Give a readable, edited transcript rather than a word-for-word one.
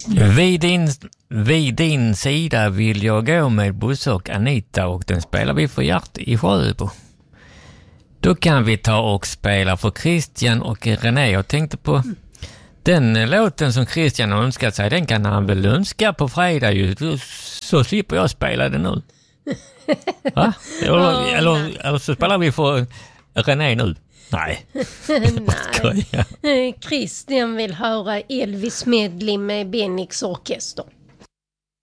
Vid din sida vill jag gå med Bosse och Anita, och den spelar vi för Gert i Sjöbo. Då kan vi ta och spela för Christian och René. Jag tänkte på den låten som Christian har önskat sig. Den kan han väl önska på fredag ju. Så slipper jag spela den nu. Va? Eller så spelar vi för René nu. Nej. Nej. Christian vill höra Elvis medley med Benix orkester.